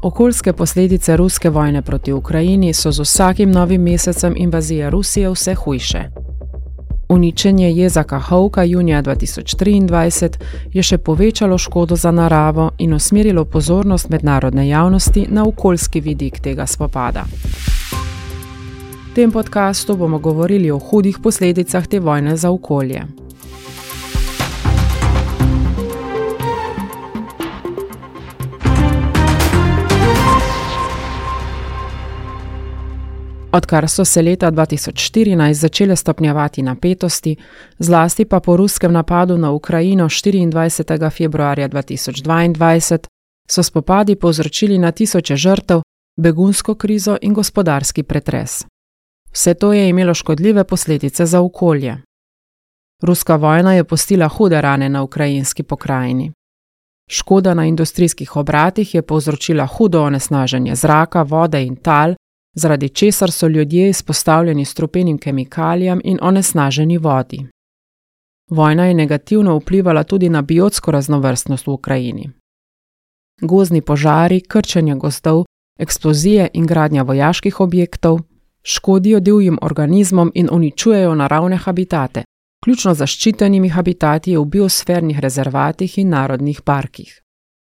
Okoljske posledice ruske vojne proti Ukrajini so z vsakim novim mesecem invazije Rusije vse hujše. Uničenje jeza Kahovka junija 2023 je še povečalo škodo za naravo in usmerilo pozornost mednarodne javnosti na okoljski vidik tega spopada. V tem podcastu bomo govorili o hudih posledicah te vojne za okolje. Odkar so se leta 2014 začele stopnjevati napetosti, zlasti pa po ruskem napadu na Ukrajino 24. februarja 2022, so spopadi povzročili na tisoče žrtev, begunsko krizo in gospodarski pretres. Vse to je imelo škodljive posledice za okolje. Ruska vojna je pustila hude rane na ukrajinski pokrajini. Škoda na industrijskih obratih je povzročila hudo onesnaženje zraka, vode in tal, zaradi česar so ljudje izpostavljeni strupenim kemikalijam in onesnaženi vodi. Vojna je negativno vplivala tudi na biotsko raznovrstnost v Ukrajini. Gozdni požari, krčenje gozdov, eksplozije in gradnja vojaških objektov škodijo divjim organizmom in uničujejo naravne habitate, vključno zaščitenimi habitati v biosfernih rezervatih in narodnih parkih.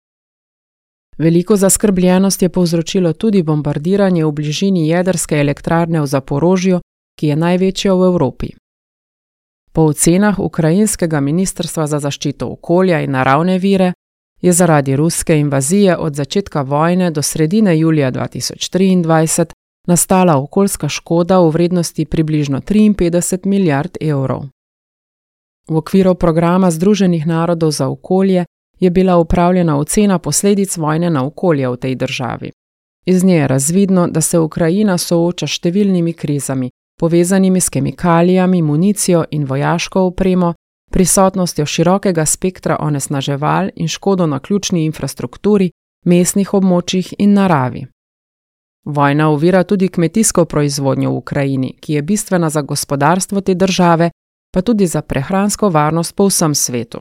Veliko zaskrbljenost je povzročilo tudi bombardiranje v bližini jedrske elektrarne v Zaporožju, ki je največja v Evropi. Po ocenah ukrajinskega ministrstva za zaščito okolja in naravne vire je zaradi ruske invazije od začetka vojne do sredine julija 2023 nastala okoljska škoda v vrednosti približno 53 milijard evrov. V okviru programa Združenih narodov za okolje je bila upravljena ocena posledic vojne na okolje v tej državi. Iz nje je razvidno, da se Ukrajina sooča s številnimi krizami, povezanimi s kemikalijami, municijo in vojaško opremo, prisotnostjo širokega spektra onesnaževal in škodo na ključni infrastrukturi, mestnih območjih in naravi. Vojna ovira tudi kmetijsko proizvodnjo v Ukrajini, ki je bistvena za gospodarstvo te države, pa tudi za prehransko varnost po vsem svetu.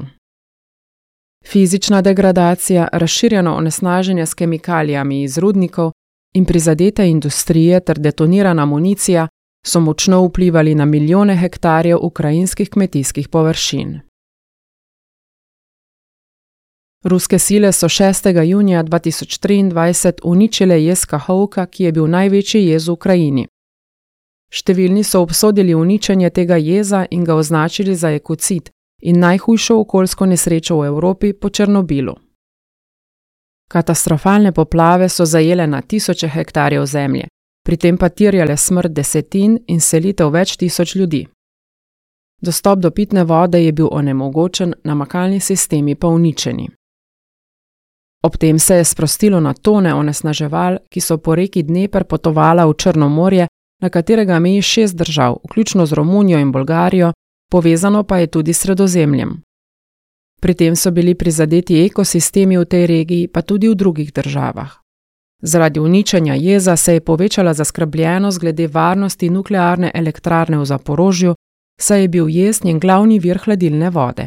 Fizična degradacija, razširjeno onesnaženje s kemikalijami iz rudnikov in prizadete industrije ter detonirana municija so močno vplivali na milijone hektarjev ukrajinskih kmetijskih površin. Ruske sile so 6. junija 2023 uničile jez Kahovka, ki je bil največji jez v Ukrajini. Številni so obsodili uničenje tega jeza in ga označili za ekocid in najhujšo okoljsko nesrečo v Evropi po Černobilu. Katastrofalne poplave so zajele na tisoče hektarjev zemlje, pri tem pa terjale smrt desetin in selitev več tisoč ljudi. Dostop do pitne vode je bil onemogočen, namakalni sistemi pa uničeni. Ob tem se je sprostilo na tone onesnaževal, ki so po reki Dneper potovala v Črno morje, na katerega meji 6 držav, vključno z Romunijo in Bolgarijo, povezano pa je tudi s Sredozemljem. Pri tem so bili prizadeti ekosistemi v tej regiji, pa tudi v drugih državah. Zaradi uničenja jeza se je povečala zaskrbljenost glede varnosti nuklearne elektrarne v Zaporožju, saj je bil jez njen glavni vir hladilne vode.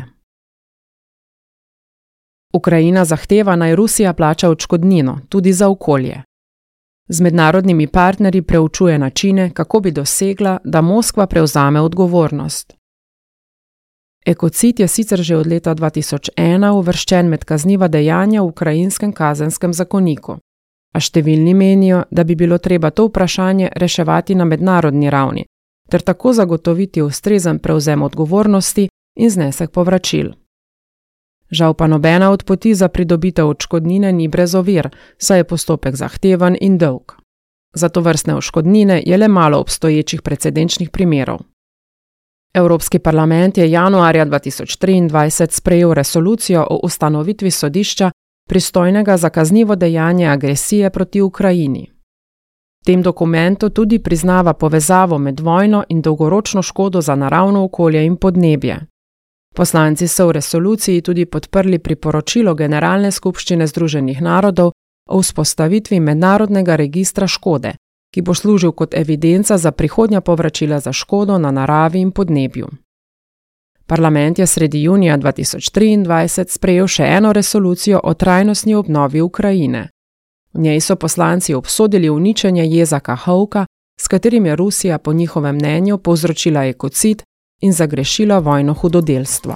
Ukrajina zahteva, naj Rusija plača odškodnino, tudi za okolje. Z mednarodnimi partnerji preučuje načine, kako bi dosegla, da Moskva prevzame odgovornost. Ekocid je sicer že od leta 2001 uvrščen med kazniva dejanja v ukrajinskem kazenskem zakoniku, a številni menijo, da bi bilo treba to vprašanje reševati na mednarodni ravni, ter tako zagotoviti ustrezen prevzem odgovornosti in znesek povračil. Žal pa nobena od poti za pridobitev odškodnine ni brez ovir, saj je postopek zahteven in dolg. Za tovrstne odškodnine je le malo obstoječih precedenčnih primerov. Evropski parlament je januarja 2023 sprejel resolucijo o ustanovitvi sodišča, pristojnega za kaznivo dejanje agresije proti Ukrajini. V tem dokumentu tudi priznava povezavo med vojno in dolgoročno škodo za naravno okolje in podnebje. Poslanci so v resoluciji tudi podprli priporočilo Generalne skupščine Združenih narodov o vzpostavitvi mednarodnega registra škode, ki bo služil kot evidenca za prihodnja povračila za škodo na naravi in podnebju. Parlament je sredi junija 2023 sprejel še eno resolucijo o trajnostni obnovi Ukrajine. V njej so poslanci obsodili uničenje jeza Kahovka, s katerim je Rusija po njihovem mnenju povzročila ekocid in zagrešila vojno hudodelstvo.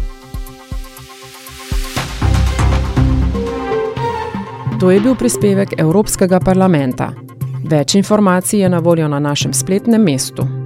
To je bil prispevek Evropskega parlamenta. Več informacij je na voljo na našem spletnem mestu.